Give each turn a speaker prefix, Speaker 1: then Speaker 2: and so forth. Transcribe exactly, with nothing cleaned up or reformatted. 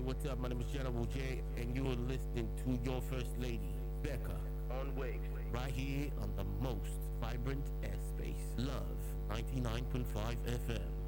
Speaker 1: what's up? My name is General J, and you're listening to your First Lady, Becca, on Waves, right here on the most vibrant airspace, Love ninety-nine point five F M.